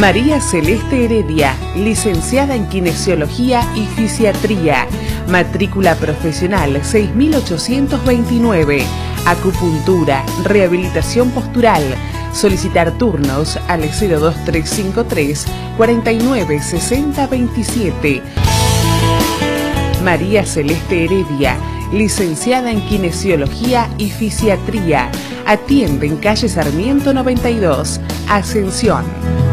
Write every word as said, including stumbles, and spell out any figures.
María Celeste Heredia, licenciada en Kinesiología y Fisiatría, matrícula profesional seis mil ochocientos veintinueve, acupuntura, rehabilitación postural. Solicitar turnos al cero dos tres cinco tres, cuarenta y nueve, sesenta, veintisiete. María Celeste Heredia, licenciada en Kinesiología y Fisiatría. Atiende en calle Sarmiento noventa y dos, Ascensión.